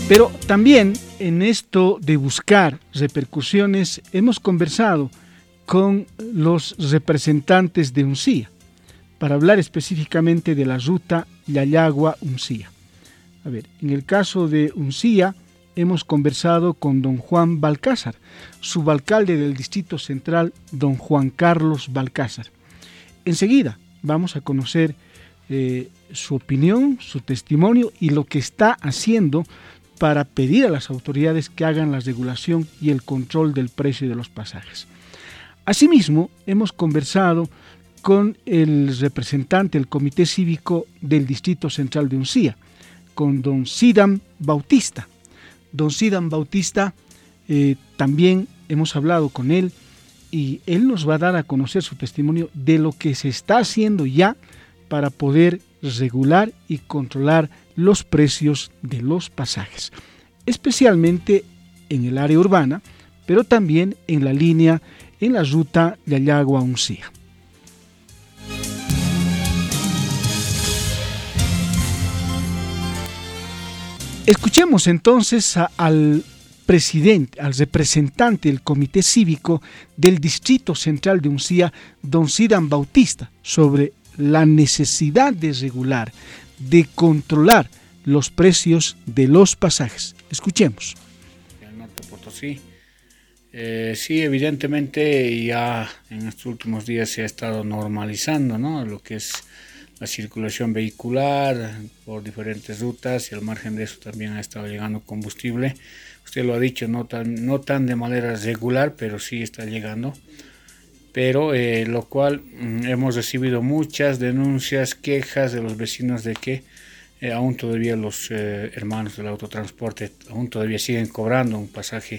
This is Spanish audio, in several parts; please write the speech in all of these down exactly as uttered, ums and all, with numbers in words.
Pero también en esto de buscar repercusiones hemos conversado con los representantes de Uncía para hablar específicamente de la ruta Yayagua-Uncía. A ver, en el caso de Uncía hemos conversado con don Juan Balcázar, subalcalde del Distrito Central, don Juan Carlos Balcázar. Enseguida vamos a conocer eh, su opinión, su testimonio y lo que está haciendo para pedir a las autoridades que hagan la regulación y el control del precio de los pasajes. Asimismo, hemos conversado con el representante del Comité Cívico del Distrito Central de Uncía, con don Sidam Bautista. Don Sidam Bautista, eh, también hemos hablado con él y él nos va a dar a conocer su testimonio de lo que se está haciendo ya para poder regular y controlar los precios de los pasajes, especialmente en el área urbana, pero también en la línea, en la ruta Yayagua-Uncía. Escuchemos entonces a, al presidente, al representante del Comité Cívico del Distrito Central de Uncía, don Sidam Bautista, sobre la necesidad de regular, de controlar los precios de los pasajes. Escuchemos. El Norte Potosí. Eh, sí, evidentemente ya en estos últimos días se ha estado normalizando, ¿no?, lo que es la circulación vehicular por diferentes rutas, y al margen de eso también ha estado llegando combustible. Usted lo ha dicho, no tan, no tan de manera regular, pero sí está llegando. Pero eh, lo cual mm, hemos recibido muchas denuncias, quejas de los vecinos de que eh, aún todavía los eh, hermanos del autotransporte aún todavía siguen cobrando un pasaje,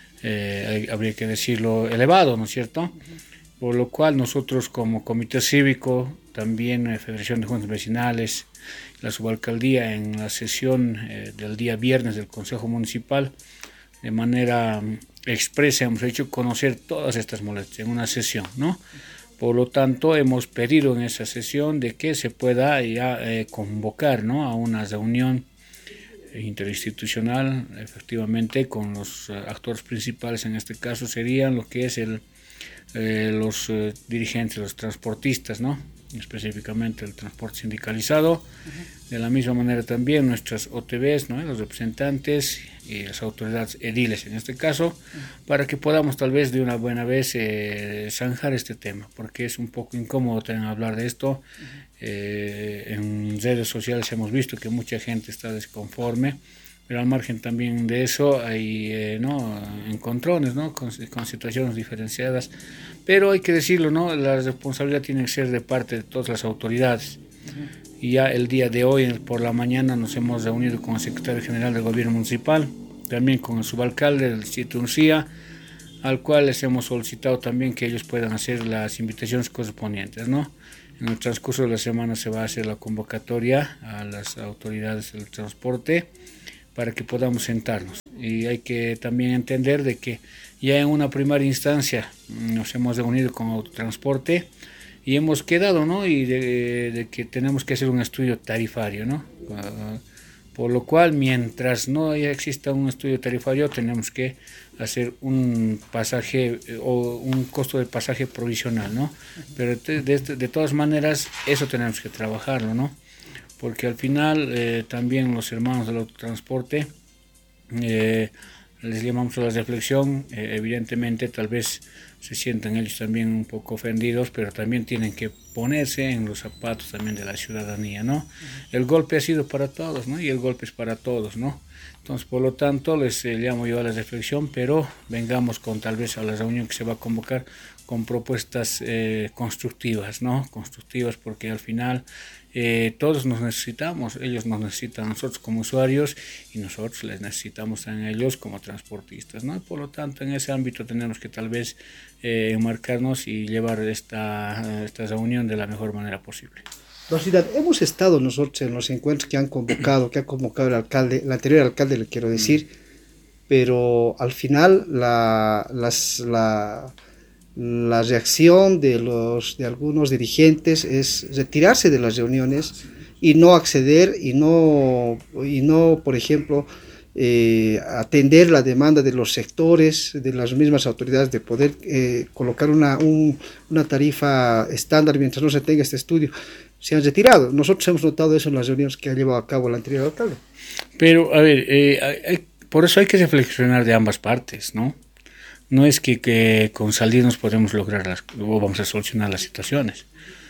eh, habría que decirlo, elevado, ¿no es cierto? Uh-huh. Por lo cual nosotros como Comité Cívico, también eh, Federación de Juntas Vecinales, la Subalcaldía, en la sesión eh, del día viernes del Consejo Municipal, de manera expresa hemos hecho conocer todas estas molestias en una sesión, ¿no? Por lo tanto, hemos pedido en esa sesión de que se pueda ya eh, convocar, ¿no?, a una reunión interinstitucional, efectivamente, con los uh, actores principales. En este caso serían lo que es el, eh, los uh, dirigentes, los transportistas, ¿no?, específicamente el transporte sindicalizado. Uh-huh. De la misma manera también nuestras O T Bs, ¿no?, los representantes y las autoridades ediles en este caso, uh-huh, para que podamos tal vez de una buena vez eh, zanjar este tema, porque es un poco incómodo también hablar de esto. Uh-huh. Eh, en redes sociales hemos visto que mucha gente está desconforme, pero al margen también de eso hay eh, ¿no?, encontrones, ¿no?, con, con situaciones diferenciadas, pero hay que decirlo, ¿no?, la responsabilidad tiene que ser de parte de todas las autoridades. Uh-huh. Y ya el día de hoy por la mañana nos hemos reunido con el secretario general del gobierno municipal, también con el subalcalde del distrito de Uncía, al cual les hemos solicitado también que ellos puedan hacer las invitaciones correspondientes, ¿no? En el transcurso de la semana se va a hacer la convocatoria a las autoridades del transporte para que podamos sentarnos. Y hay que también entender de que ya en una primera instancia nos hemos reunido con autotransporte y hemos quedado, ¿no?, y de, de que tenemos que hacer un estudio tarifario, ¿no? Uh, por lo cual, mientras no exista un estudio tarifario, tenemos que hacer un pasaje eh, o un costo de pasaje provisional, ¿no? Pero de, de, de todas maneras, eso tenemos que trabajarlo, ¿no? Porque al final eh, también los hermanos del autotransporte, eh, les llamamos a la reflexión, eh, evidentemente tal vez se sientan ellos también un poco ofendidos, pero también tienen que ponerse en los zapatos también de la ciudadanía, ¿no? Uh-huh. El golpe ha sido para todos, ¿no? Y el golpe es para todos, ¿no? Entonces, por lo tanto, les eh, llamo yo a la reflexión, pero vengamos con tal vez a la reunión que se va a convocar con propuestas eh, constructivas, ¿no? Constructivas, porque al final eh, todos nos necesitamos, ellos nos necesitan a nosotros como usuarios y nosotros les necesitamos a ellos como transportistas, ¿no? Por lo tanto, en ese ámbito tenemos que tal vez eh, enmarcarnos y llevar esta, esta reunión de la mejor manera posible. Don Sidam, hemos estado nosotros en los encuentros que han convocado, que ha convocado el alcalde, el anterior alcalde, le quiero decir, mm. pero al final la, las, la, la reacción de, los, de algunos dirigentes es retirarse de las reuniones y no acceder y no, y no por ejemplo, eh, atender la demanda de los sectores, de las mismas autoridades, de poder eh, colocar una, un, una tarifa estándar mientras no se tenga este estudio, se han retirado. Nosotros hemos notado eso en las reuniones que ha llevado a cabo el anterior alcalde. Pero, a ver, eh, hay, por eso hay que reflexionar de ambas partes, ¿no? No es que, que con salirnos podemos lograr las, o vamos a solucionar las situaciones.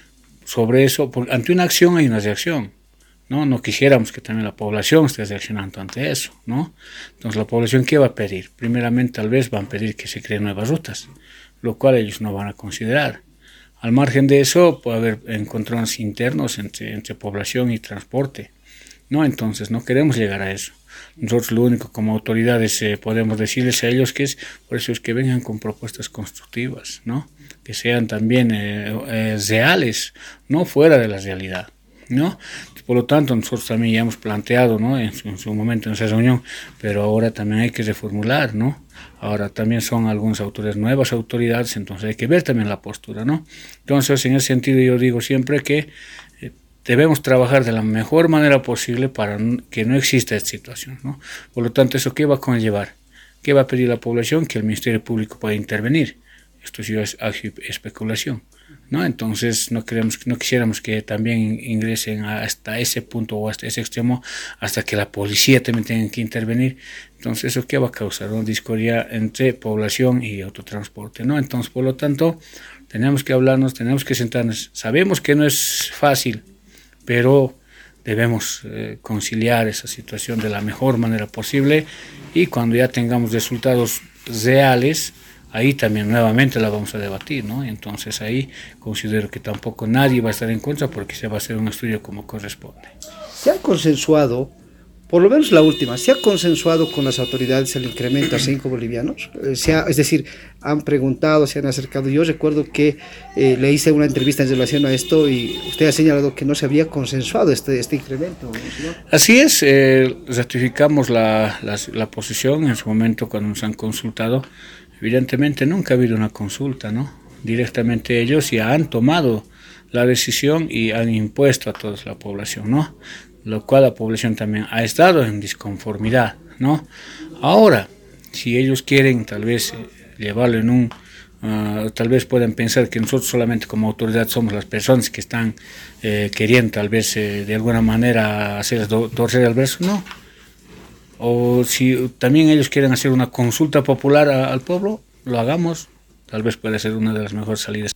Sobre eso, por, ante una acción hay una reacción, ¿no? No quisiéramos que también la población esté reaccionando ante eso, ¿no? Entonces, ¿la población qué va a pedir? Primeramente, tal vez van a pedir que se creen nuevas rutas, lo cual ellos no van a considerar. Al margen de eso, puede haber encontrones internos entre, entre población y transporte, ¿no? Entonces, no queremos llegar a eso. Nosotros lo único como autoridades eh, podemos decirles a ellos que es, por eso es que vengan con propuestas constructivas, ¿no? Que sean también eh, eh, reales, no fuera de la realidad, ¿no? Por lo tanto, nosotros también ya hemos planteado, ¿no? En su, en su momento en esa reunión, pero ahora también hay que reformular, ¿no? Ahora también son algunas autoridades, nuevas autoridades, entonces hay que ver también la postura, ¿no? Entonces, en ese sentido yo digo siempre que eh, debemos trabajar de la mejor manera posible para que no exista esta situación, ¿no? Por lo tanto, ¿eso qué va a conllevar? ¿Qué va a pedir la población? Que el Ministerio Público pueda intervenir. Esto sí es especulación, ¿no? Entonces no queremos, no quisiéramos que también ingresen hasta ese punto o hasta ese extremo, hasta que la policía también tenga que intervenir. Entonces, ¿eso qué va a causar? Una discordia entre población y autotransporte, ¿no? Entonces, por lo tanto, tenemos que hablarnos, tenemos que sentarnos. Sabemos que no es fácil, pero debemos eh, conciliar esa situación de la mejor manera posible, y cuando ya tengamos resultados reales, ahí también nuevamente la vamos a debatir, ¿no? Entonces ahí considero que tampoco nadie va a estar en contra, porque se va a hacer un estudio como corresponde. Se ha consensuado, por lo menos la última, se ha consensuado con las autoridades el incremento a cinco bolivianos. Eh, se ha, es decir, han preguntado, se han acercado. Yo recuerdo que eh, le hice una entrevista en relación a esto y usted ha señalado que no se había consensuado este, este incremento, ¿no? Así es, eh, ratificamos la, la, la posición en su momento cuando nos han consultado. Evidentemente nunca ha habido una consulta, ¿no? Directamente ellos ya han tomado la decisión y han impuesto a toda la población, ¿no? Lo cual la población también ha estado en disconformidad, ¿no? Ahora, si ellos quieren tal vez eh, llevarlo en un, uh, tal vez puedan pensar que nosotros solamente como autoridad somos las personas que están eh, queriendo tal vez eh, de alguna manera hacer do, torcer el brazo, no. O si también ellos quieren hacer una consulta popular a, al pueblo, lo hagamos, tal vez puede ser una de las mejores salidas.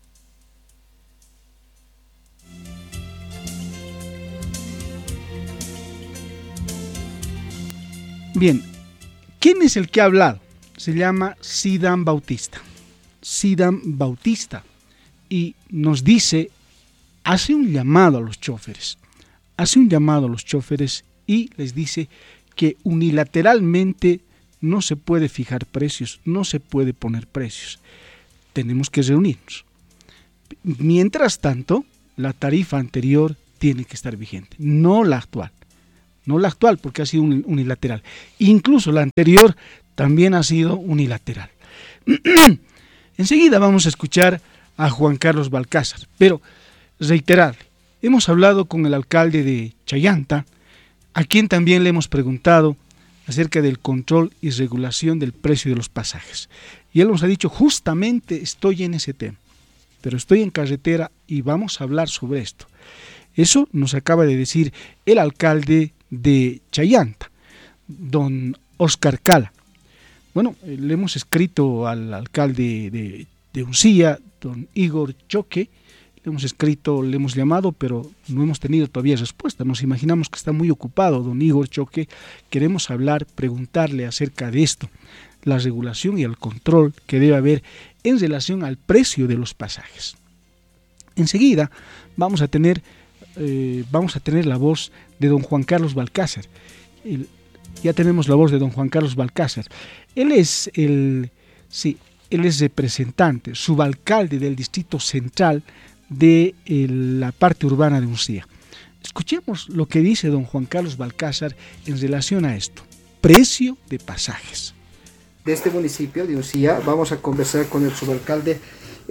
Bien, ¿quién es el que ha hablado? Se llama Sidam Bautista. Sidam Bautista. Y nos dice, hace un llamado a los choferes, hace un llamado a los choferes y les dice que unilateralmente no se puede fijar precios, no se puede poner precios. Tenemos que reunirnos. Mientras tanto, la tarifa anterior tiene que estar vigente, no la actual. No la actual, porque ha sido unilateral. Incluso la anterior también ha sido unilateral. Enseguida vamos a escuchar a Juan Carlos Balcázar, pero reiterarle, hemos hablado con el alcalde de Chayanta, a quien también le hemos preguntado acerca del control y regulación del precio de los pasajes. Y él nos ha dicho, justamente estoy en ese tema, pero estoy en carretera y vamos a hablar sobre esto. Eso nos acaba de decir el alcalde de Chayanta, don Oscar Cala. Bueno, le hemos escrito al alcalde de, de Uncía, don Igor Choque, le hemos escrito, le hemos llamado, pero no hemos tenido todavía respuesta. Nos imaginamos que está muy ocupado don Igor Choque. Queremos hablar, preguntarle acerca de esto, la regulación y el control que debe haber en relación al precio de los pasajes. Enseguida vamos a tener, eh, vamos a tener la voz de don Juan Carlos Balcázar. El, ya tenemos la voz de don Juan Carlos Balcázar. Él es el, sí, él es representante, subalcalde del Distrito Central de eh, la parte urbana de Uncía. Escuchemos lo que dice don Juan Carlos Balcázar en relación a esto. Precio de pasajes. De este municipio de Uncía vamos a conversar con el subalcalde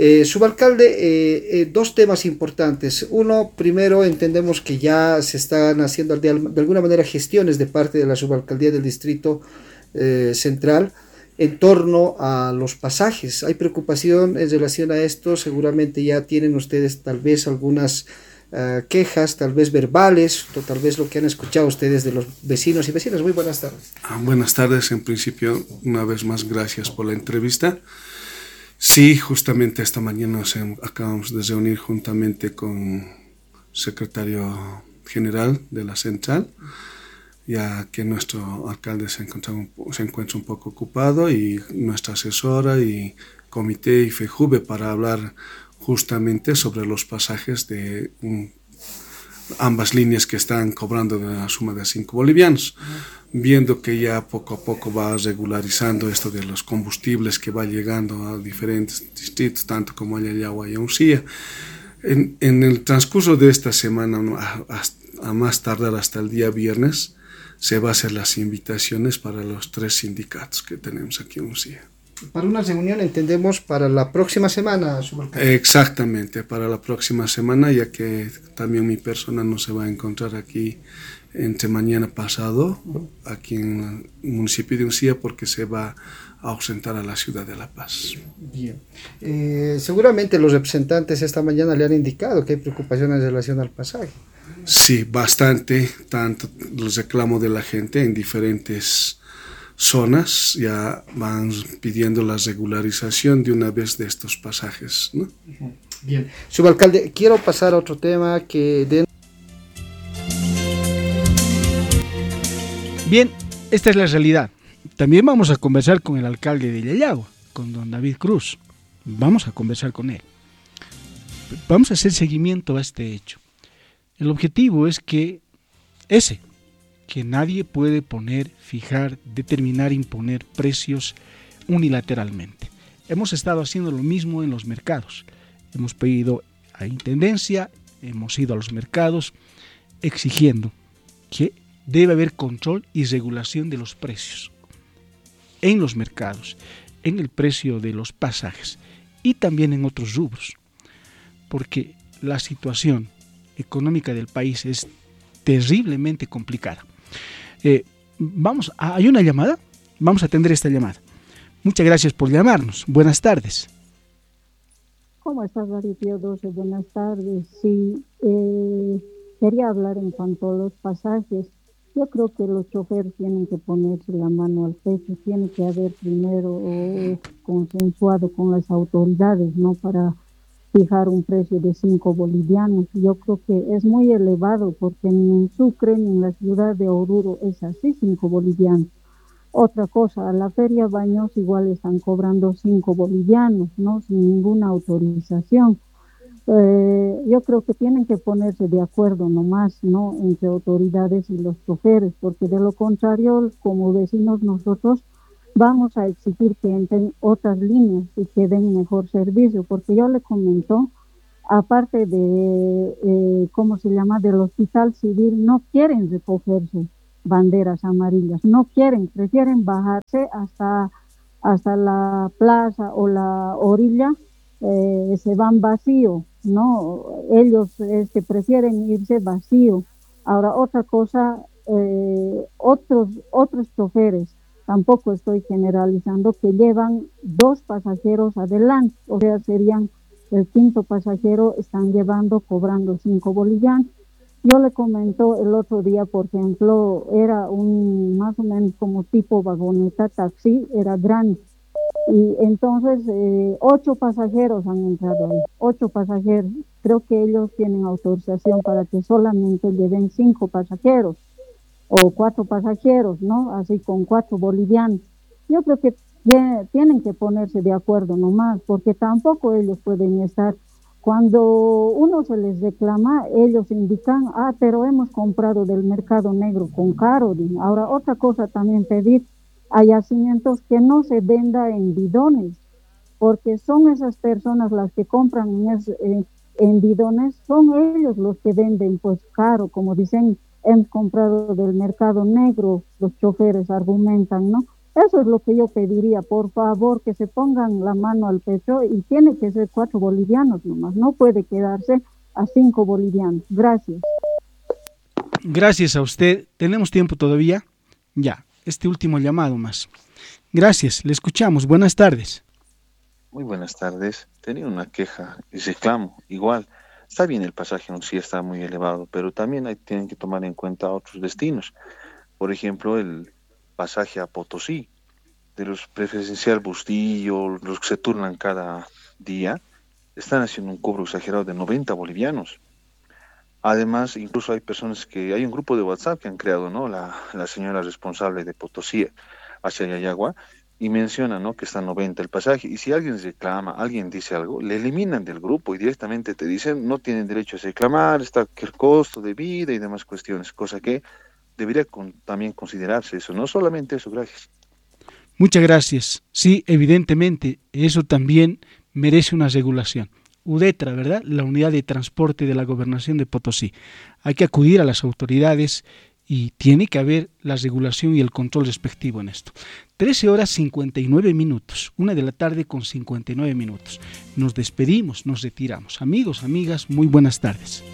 Eh, subalcalde, eh, eh, dos temas importantes. Uno, primero, entendemos que ya se están haciendo de, de alguna manera gestiones de parte de la subalcaldía del Distrito eh, Central en torno a los pasajes. Hay preocupación en relación a esto. Seguramente ya tienen ustedes tal vez algunas uh, quejas, tal vez verbales, o tal vez lo que han escuchado ustedes de los vecinos y vecinas. Muy buenas tardes. Ah, buenas tardes. En principio, una vez más, gracias por la entrevista. Sí, justamente esta mañana nos acabamos de reunir juntamente con el secretario general de la central, ya que nuestro alcalde se encuentra un, se encuentra un poco ocupado, y nuestra asesora y comité y FEJUVE, para hablar justamente sobre los pasajes de um, ambas líneas que están cobrando de la suma de cinco bolivianos. Viendo que ya poco a poco va regularizando esto de los combustibles que va llegando a diferentes distritos, tanto como a Yayagua y a Uncía. En, en el transcurso de esta semana, a, a más tardar hasta el día viernes, se va a hacer las invitaciones para los tres sindicatos que tenemos aquí en Uncía. Para una reunión, entendemos, para la próxima semana, subalcalde. Exactamente, para la próxima semana, ya que también mi persona no se va a encontrar aquí entre mañana pasado, aquí en el municipio de Uncía, porque se va a ausentar a la ciudad de La Paz. Bien. Eh, seguramente los representantes esta mañana le han indicado que hay preocupaciones en relación al pasaje. Sí, bastante, tanto los reclamos de la gente en diferentes zonas ya van pidiendo la regularización de una vez de estos pasajes, ¿no? Bien. Subalcalde, quiero pasar a otro tema que... De... Bien, esta es la realidad. También vamos a conversar con el alcalde de Yayagua, con don David Cruz. Vamos a conversar con él. Vamos a hacer seguimiento a este hecho. El objetivo es que ese, que nadie puede poner, fijar, determinar, imponer precios unilateralmente. Hemos estado haciendo lo mismo en los mercados. Hemos pedido a Intendencia, hemos ido a los mercados exigiendo que debe haber control y regulación de los precios en los mercados, en el precio de los pasajes y también en otros rubros, porque la situación económica del país es terriblemente complicada. Eh, vamos, a, ¿hay una llamada? Vamos a atender esta llamada. Muchas gracias por llamarnos. Buenas tardes. ¿Cómo estás, Radio Pío doce? Buenas tardes. Sí, eh, quería hablar en cuanto a los pasajes. Yo creo que los choferes tienen que ponerse la mano al pecho, tiene que haber primero eh, consensuado con las autoridades, ¿no? Para fijar un precio de cinco bolivianos. Yo creo que es muy elevado, porque ni en Sucre ni en la ciudad de Oruro es así, cinco bolivianos. Otra cosa, a la feria Baños igual están cobrando cinco bolivianos, ¿no? Sin ninguna autorización. Eh, yo creo que tienen que ponerse de acuerdo nomás, ¿no? Entre autoridades y los choferes, porque de lo contrario, como vecinos nosotros vamos a exigir que entren otras líneas y que den mejor servicio, porque yo le comento, aparte de, eh, ¿cómo se llama?, del Hospital Civil, no quieren recogerse banderas amarillas, no quieren, prefieren bajarse hasta, hasta la plaza o la orilla, eh, se van vacío, ¿no? Ellos este, prefieren irse vacío. Ahora, otra cosa, eh, otros, otros choferes, tampoco estoy generalizando, que llevan dos pasajeros adelante, o sea, serían el quinto pasajero, están llevando, cobrando cinco bolivianos. Yo le comento el otro día, por ejemplo, era un más o menos como tipo vagoneta, taxi, era grande. Y entonces eh, ocho pasajeros han entrado ahí, ocho pasajeros. Creo que ellos tienen autorización para que solamente lleven cinco pasajeros o cuatro pasajeros, ¿no? Así con cuatro bolivianos. Yo creo que tienen que ponerse de acuerdo nomás, porque tampoco ellos pueden estar. Cuando uno se les reclama, ellos indican, ah, pero hemos comprado del mercado negro con caro. Ahora, otra cosa también pedir a yacimientos que no se venda en bidones, porque son esas personas las que compran en, es, eh, en bidones, son ellos los que venden pues caro, como dicen, hemos comprado del mercado negro, los choferes argumentan, ¿no? Eso es lo que yo pediría, por favor, que se pongan la mano al pecho, y tiene que ser cuatro bolivianos nomás, no puede quedarse a cinco bolivianos. Gracias. Gracias a usted. ¿Tenemos tiempo todavía? Ya, este último llamado más. Gracias, le escuchamos. Buenas tardes. Muy buenas tardes. Tenía una queja y reclamo. Igual, está bien el pasaje, no sí está muy elevado, pero también hay, tienen que tomar en cuenta otros destinos. Por ejemplo, el pasaje a Potosí, de los preferencial Bustillo, los que se turnan cada día, están haciendo un cobro exagerado de noventa bolivianos. Además, incluso hay personas que, hay un grupo de WhatsApp que han creado, ¿no? La, la señora responsable de Potosí hacia Yayagua, y menciona, ¿no?, que está a noventa el pasaje, y si alguien reclama, alguien dice algo, le eliminan del grupo y directamente te dicen, no tienen derecho a reclamar, está que el costo de vida y demás cuestiones, cosa que debería con, también considerarse eso, no solamente eso. Gracias. Muchas gracias. Sí, evidentemente, eso también merece una regulación. UDETRA, ¿verdad? La unidad de transporte de la Gobernación de Potosí. Hay que acudir a las autoridades y tiene que haber la regulación y el control respectivo en esto. trece horas cincuenta y nueve minutos, una de la tarde con cincuenta y nueve minutos. Nos despedimos, nos retiramos. Amigos, amigas, muy buenas tardes.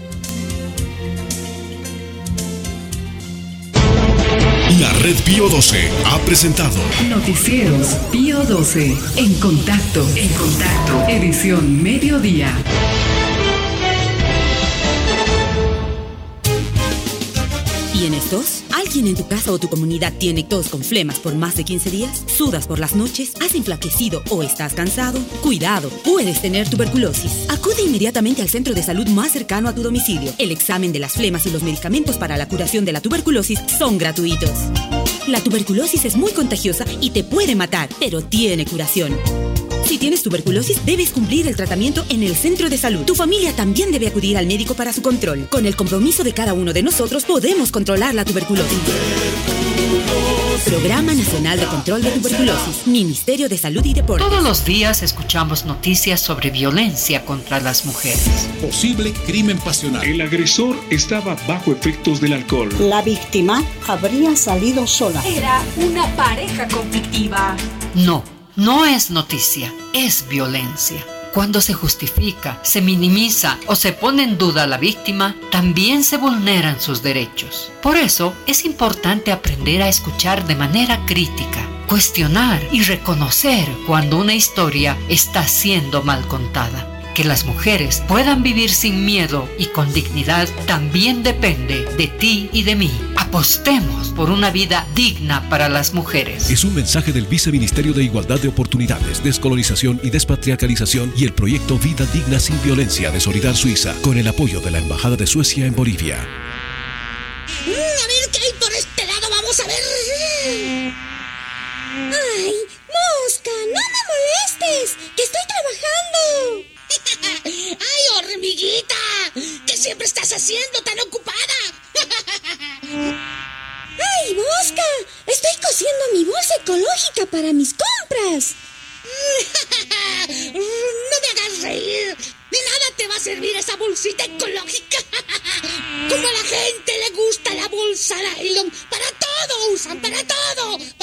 La Red Pío doce ha presentado Noticieros Pío doce. En contacto, en contacto. Edición mediodía. ¿Tienes tos? ¿Alguien en tu casa o tu comunidad tiene tos con flemas por más de quince días? ¿Sudas por las noches? ¿Has enflaquecido o estás cansado? Cuidado, puedes tener tuberculosis. Acude inmediatamente al centro de salud más cercano a tu domicilio. El examen de las flemas y los medicamentos para la curación de la tuberculosis son gratuitos. La tuberculosis es muy contagiosa y te puede matar, pero tiene curación. Si tienes tuberculosis, debes cumplir el tratamiento en el centro de salud. Tu familia también debe acudir al médico para su control. Con el compromiso de cada uno de nosotros, podemos controlar la tuberculosis. Programa Nacional de Control de Tuberculosis, Ministerio de Salud y Deportes. Todos los días escuchamos noticias sobre violencia contra las mujeres. Posible crimen pasional. El agresor estaba bajo efectos del alcohol. La víctima habría salido sola. Era una pareja conflictiva. No. No es noticia, es violencia. Cuando se justifica, se minimiza o se pone en duda a la víctima, también se vulneran sus derechos. Por eso, es importante aprender a escuchar de manera crítica, cuestionar y reconocer cuando una historia está siendo mal contada. Que las mujeres puedan vivir sin miedo y con dignidad también depende de ti y de mí. Apostemos por una vida digna para las mujeres. Es un mensaje del Viceministerio de Igualdad de Oportunidades, Descolonización y Despatriarcalización y el proyecto Vida Digna Sin Violencia de Solidar Suiza, con el apoyo de la Embajada de Suecia en Bolivia. Mm, a ver qué hay por este lado, vamos a ver. Ay, Mosca, no me molestes, que estoy trabajando. ¡Ay, hormiguita! ¿Qué siempre estás haciendo tan ocupada? ¡Ay, Mosca! Estoy cosiendo mi bolsa ecológica para mis compras. No me hagas reír. De nada te va a servir esa bolsita ecológica. Como a la gente le gusta la bolsa nylon. Para todo usan, para todo.